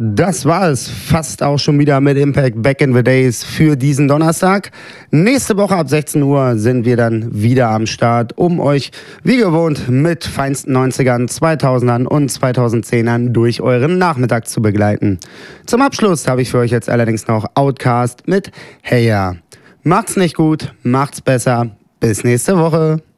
Das war es fast auch schon wieder mit Impact Back in the Days für diesen Donnerstag. Nächste Woche ab 16 Uhr sind wir dann wieder am Start, um euch wie gewohnt mit feinsten 90ern, 2000ern und 2010ern durch euren Nachmittag zu begleiten. Zum Abschluss habe ich für euch jetzt allerdings noch Outkast mit Hey Ya. Macht's nicht gut, macht's besser. Bis nächste Woche.